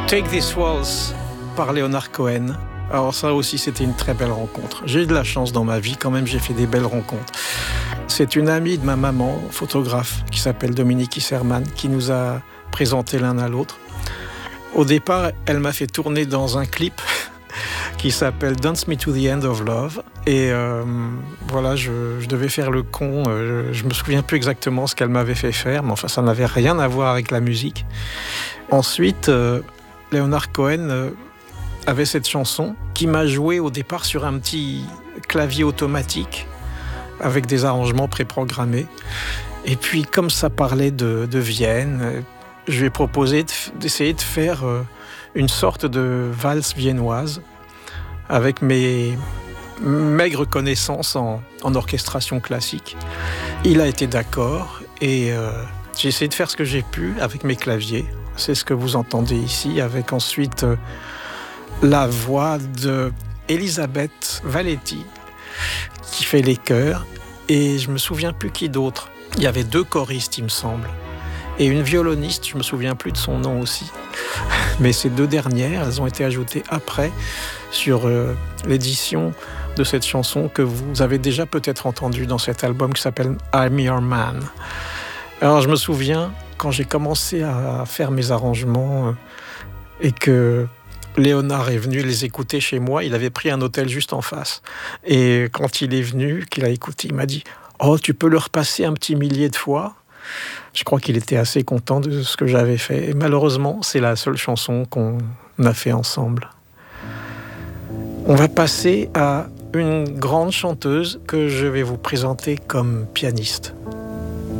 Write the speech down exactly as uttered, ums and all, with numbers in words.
Take This Waltz par Leonard Cohen. Alors ça aussi, c'était une très belle rencontre. J'ai eu de la chance dans ma vie, quand même, j'ai fait des belles rencontres. C'est une amie de ma maman, photographe, qui s'appelle Dominique Isserman, qui nous a présentés l'un à l'autre. Au départ, elle m'a fait tourner dans un clip qui s'appelle Dance Me to the End of Love. Et euh, voilà, je, je devais faire le con. Euh, je me souviens plus exactement ce qu'elle m'avait fait faire, mais enfin, ça n'avait rien à voir avec la musique. Ensuite, euh, Leonard Cohen euh, avait cette chanson qui m'a joué au départ sur un petit clavier automatique avec des arrangements préprogrammés. Et puis, comme ça parlait de, de Vienne, je lui ai proposé de, d'essayer de faire euh, une sorte de valse viennoise avec mes maigres connaissances en, en orchestration classique. Il a été d'accord et euh, j'ai essayé de faire ce que j'ai pu avec mes claviers. C'est ce que vous entendez ici, avec ensuite euh, la voix de Elisabeth Valetti qui fait les chœurs, et je me souviens plus qui d'autre. Il y avait deux choristes, il me semble, et une violoniste, je me souviens plus de son nom aussi. Mais ces deux dernières, elles ont été ajoutées après sur euh, l'édition de cette chanson que vous avez déjà peut-être entendue dans cet album qui s'appelle I'm Your Man. Alors je me souviens, quand j'ai commencé à faire mes arrangements euh, et que Léonard est venu les écouter chez moi, il avait pris un hôtel juste en face. Et quand il est venu, qu'il a écouté, il m'a dit « Oh, tu peux le repasser un petit millier de fois ?» Je crois qu'il était assez content de ce que j'avais fait. Et malheureusement, c'est la seule chanson qu'on a fait ensemble. On va passer à une grande chanteuse que je vais vous présenter comme pianiste.